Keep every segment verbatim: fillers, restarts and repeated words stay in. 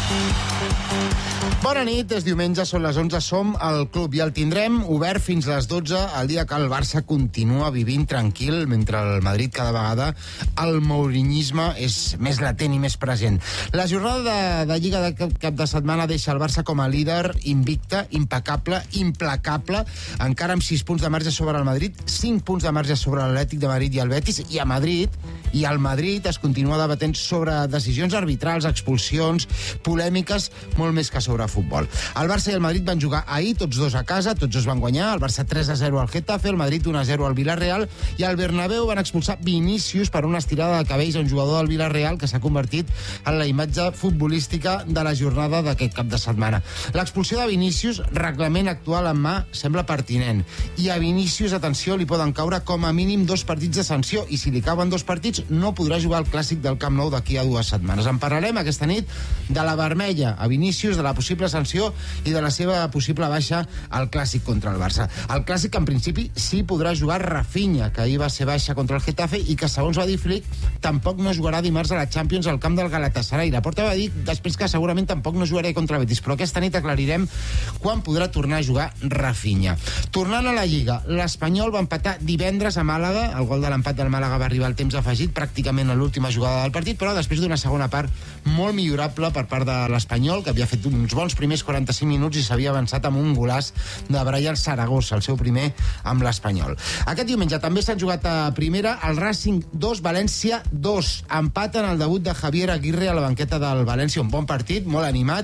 Bona nit, és diumenge, són les onze, som al club i el tindrem obert fins a les dotze, el dia que el Barça continua vivint tranquil, mentre el Madrid cada vegada el mourinyisme és més latent i més present. La jornada de, de Lliga de cap de setmana deixa el Barça com a líder invicte, impecable, implacable, encara amb sis punts de marge sobre el Madrid, cinc punts de marge sobre l'Atlètic de Madrid i el Betis, i a Madrid, i el Madrid es continua debatent sobre decisions arbitrals, expulsions, polèmiques, molt més que sobre futbol. El Barça i el Madrid van jugar ahir, tots dos a casa, tots dos van guanyar, el Barça tres a zero al Getafe, el Madrid un a zero al Villarreal, i al Bernabéu van expulsar Vinícius per una estirada de cabells a un jugador del Villarreal que s'ha convertit en la imatge futbolística de la jornada d'aquest cap de setmana. L'expulsió de Vinícius, reglament actual en mà, sembla pertinent, i a Vinícius, atenció, li poden caure com a mínim dos partits de sanció, i si li cauen dos partits no podrà jugar al Clàssic del Camp Nou d'aquí a dues setmanes. En parlarem aquesta nit de la vermella a Vinícius, de la possible sanció i de la seva possible baixa al Clàssic contra el Barça. El Clàssic, en principi, sí podrà jugar Rafinha, que ahir va ser baixa contra el Getafe i que, segons va dir Flick, tampoc no jugarà dimarts a la Champions al camp del Galatasaray. La Porta va dir després que segurament tampoc no jugarà contra el Betis, però aquesta nit aclarirem quan podrà tornar a jugar Rafinha. Tornant a la Lliga, l'Espanyol va empatar divendres a Màlaga, el gol de l'empat del Màlaga va arribar al temps afegit, pràcticament a l'última jugada del partit, però després d'una segona part molt millorable per part de l'Espanyol, que havia fet uns bons primers quaranta-cinc minuts i s'havia avançat amb un golaç de Brian Zaragoza, el seu primer amb l'Espanyol. Aquest diumenge també s'han jugat a primera el Racing dos, València dos. Empaten el debut de Javier Aguirre a la banqueta del València, un bon partit, molt animat,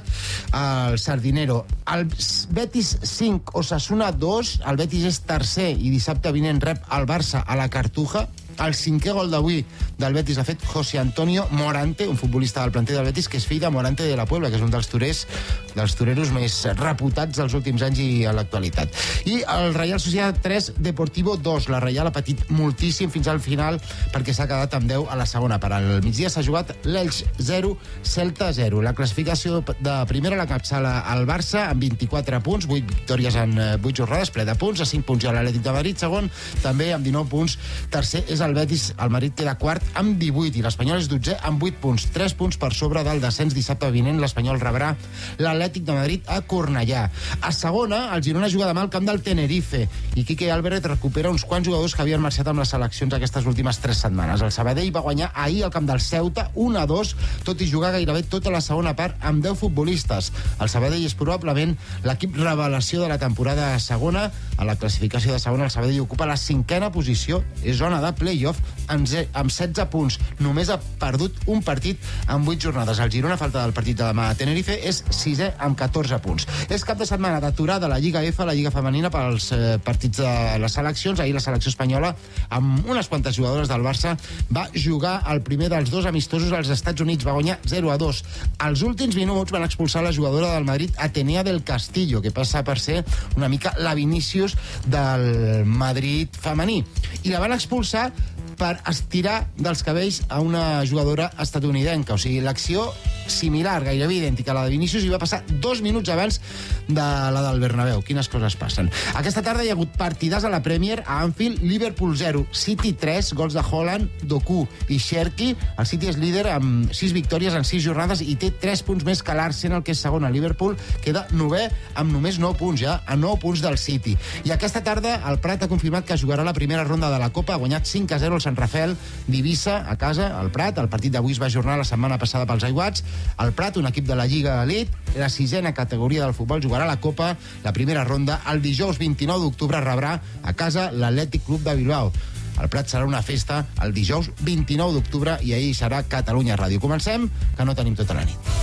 el Sardinero. El Betis cinc, Osasuna dos, el Betis és tercer i dissabte vinent rep el Barça a la Cartuja. El cinquè gol d'avui del Betis l'ha fet José Antonio Morante, un futbolista del planter del Betis que és fill de Morante de la Puebla, que és un dels torers, dels toreros més reputats dels últims anys i a l'actualitat. I el Real Sociedad tres, Deportivo dos. La Reial ha patit moltíssim fins al final perquè s'ha quedat amb deu a la segona part. Al migdia s'ha jugat l'Elx zero, Celta zero. La classificació de primera la capçala al Barça amb vint-i-quatre punts, vuit victòries en vuit jornades, ple de punts, a cinc punts ja l'Atlètic de Madrid, segon, també amb dinou punts, tercer és el Betis, el Madrid queda quart amb divuit i l'Espanyol és dotzè amb vuit punts, tres punts per sobre del descens. Dissabte vinent l'Espanyol rebrà l'Atlètic de Madrid a Cornellà. A segona, el Girona juga demà al camp del Tenerife i Quique Álvarez recupera uns quants jugadors que havien marxat amb les seleccions aquestes últimes tres setmanes. El Sabadell va guanyar ahir al camp del Ceuta un a dos, tot i jugar gairebé tota la segona part amb deu futbolistes. El Sabadell és probablement l'equip revelació de la temporada segona. A la classificació de segona el Sabadell ocupa la cinquena posició, és zona de play amb setze punts. Només ha perdut un partit en vuit jornades. El Girona, a falta del partit de demà a Tenerife, és sisè amb catorze punts. És cap de setmana d'aturada la Lliga F, la Lliga Femenina, pels eh, partits de les seleccions. Ahir la selecció espanyola, amb unes quantes jugadores del Barça, va jugar el primer dels dos amistosos als Estats Units. Va guanyar zero a dos. Als últims minuts van expulsar la jugadora del Madrid, Atenea del Castillo, que passa per ser una mica la Vinícius del Madrid femení. I la van expulsar per estirar dels cabells a una jugadora estatunidenca. O sigui, l'acció similar, gairebé idèntica a la de Vinícius, i va passar dos minuts abans de la del Bernabéu. Quines coses passen. Aquesta tarda hi ha hagut partidars a la Premier a Anfield, Liverpool zero, City tres, gols de Haaland, Doku i Cherki. El City és líder amb sis victòries en sis jornades i té tres punts més que l'Arsenal, que és segon. A Liverpool queda novè amb només nou punts, ja, a nou punts del City. I aquesta tarda el Prat ha confirmat que jugarà la primera ronda de la Copa, ha guanyat cinc a zero el Sant Rafael d'Eivissa a casa, al Prat. El partit d'avui es va ajornar la setmana passada pels aiguats. El Prat, un equip de la Lliga Elite, la sisena categoria del futbol, jugarà la Copa, la primera ronda. El dijous vint-i-nou d'octubre rebrà a casa l'Atlètic Club de Bilbao. El Prat serà una festa el dijous vint-i-nou d'octubre i ahir serà Catalunya Ràdio. Comencem, que no tenim tota la nit.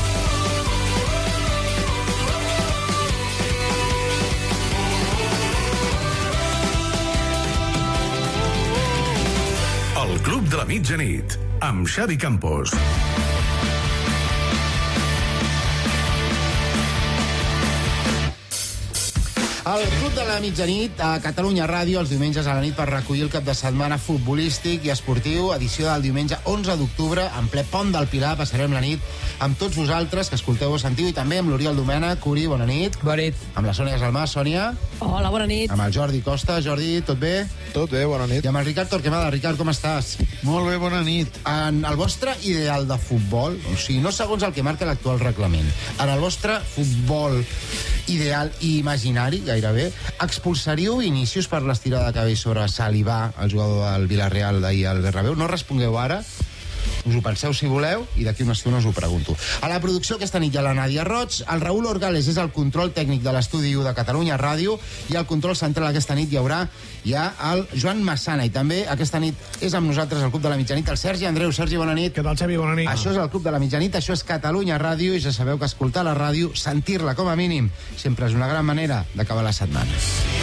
El Club de la Mitjanit, amb Xavi Campos. El Club de la Mitjanit a Catalunya Ràdio els diumenges a la nit per recollir el cap de setmana futbolístic i esportiu, edició del diumenge onze d'octubre, en ple Pont del Pilar. Passarem la nit amb tots vosaltres que escolteu o sentiu, i també amb l'Oriol Domènech. Uri, bona nit. Bona nit. Amb la Sònia Salmà. Sònia. Hola, bona nit. Amb el Jordi Costa. Jordi, tot bé? Tot bé, bona nit. I amb el Ricard Torquemada. Ricard, com estàs? Molt bé, bona nit. En el vostre ideal de futbol, o sigui, no segons el que marca l'actual reglament, en el vostre futbol ideal i imaginari, gairebé, expulsaríeu Vinícius per l'estirada de cabell sobre Salivà, el jugador del Villarreal d'ahir al Bernabéu? No respongueu ara, us ho penseu si voleu, i d'aquí una estona us ho pregunto. A la producció aquesta nit hi ha la Nàdia Roig, el Raül Orgales és el control tècnic de l'estudi u de Catalunya Ràdio, i el control central aquesta nit hi haurà ja el Joan Massana, i també aquesta nit és amb nosaltres al Club de la Mitjanit el Sergi Andreu. Sergi, bona nit. Què tal, Xavi? Bona nit. Això és el Club de la Mitjanit, això és Catalunya Ràdio, i ja sabeu que escoltar la ràdio, sentir-la com a mínim, sempre és una gran manera d'acabar la setmana.